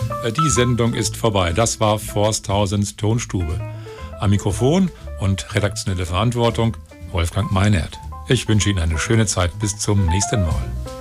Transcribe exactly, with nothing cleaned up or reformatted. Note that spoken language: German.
Die Sendung ist vorbei. Das war Forsthausens Tonstube. Am Mikrofon und redaktionelle Verantwortung Wolfgang Meinert. Ich wünsche Ihnen eine schöne Zeit. Bis zum nächsten Mal.